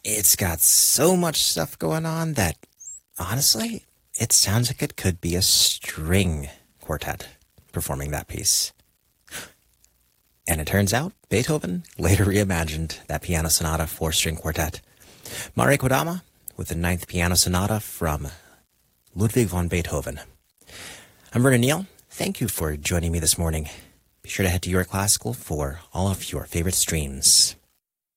It's got so much stuff going on that, honestly, it sounds like it could be a string quartet performing that piece. And it turns out Beethoven later reimagined that piano sonata for string quartet. Mare Kodama with the Ninth Piano Sonata from Ludwig von Beethoven. I'm Vernon Neal. Thank you for joining me this morning. Be sure to head to Your Classical for all of your favorite streams.